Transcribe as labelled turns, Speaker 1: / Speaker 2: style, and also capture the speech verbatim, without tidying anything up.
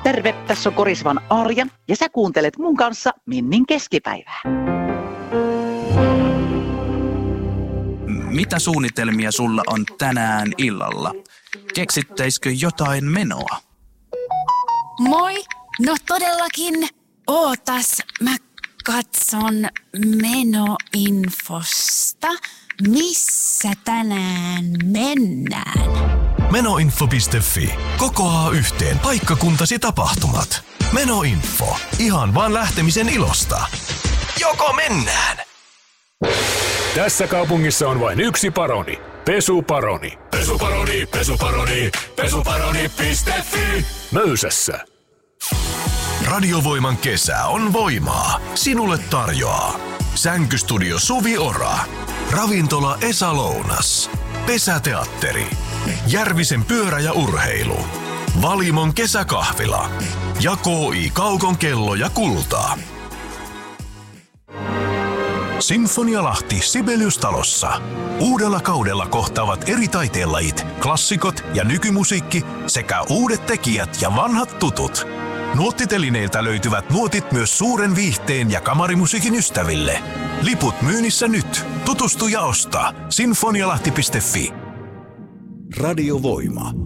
Speaker 1: Terve, tässä on Korisvan Arja ja sä kuuntelet mun kanssa Minnin keskipäivää.
Speaker 2: Mitä suunnitelmia sulla on tänään illalla? Keksittäisikö jotain menoa?
Speaker 3: Moi! No todellakin. Ootas, mä katson menoinfosta. Missä tänään mennään?
Speaker 4: Menoinfo piste fi. Kokoaa yhteen paikkakuntasi tapahtumat. Menoinfo. Ihan vaan lähtemisen ilosta. Joko mennään?
Speaker 5: Tässä kaupungissa on vain yksi paroni. Pesuparoni. Pesuparoni, pesuparoni, pesuparoni piste fi. Möysässä.
Speaker 4: Radiovoiman kesä on voimaa. Sinulle tarjoaa Sänkystudio Suvi Ora, Ravintola Esa Lounas, Pesäteatteri, Järvisen pyörä ja urheilu, Valimon kesäkahvila ja K I Kaukon kello ja kultaa. Sinfonialahti Sibeliustalossa. Uudella kaudella kohtaavat eri taiteenlajit, klassikot ja nykymusiikki sekä uudet tekijät ja vanhat tutut. Nuottitelineiltä löytyvät nuotit myös suuren viihteen ja kamarimusiikin ystäville. Liput myynnissä nyt. Tutustu ja osta. Sinfonialahti piste fi.
Speaker 6: Radiovoima.